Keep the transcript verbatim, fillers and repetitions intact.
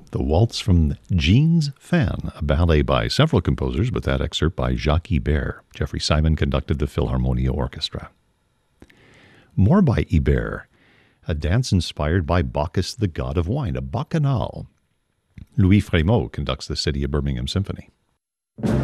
The Waltz from Jean's Fan, a ballet by several composers, but that excerpt by Jacques Ibert. Jeffrey Simon conducted the Philharmonia Orchestra. More by Ibert, a dance inspired by Bacchus, the god of wine, a bacchanal. Louis Frémaux conducts the City of Birmingham Symphony.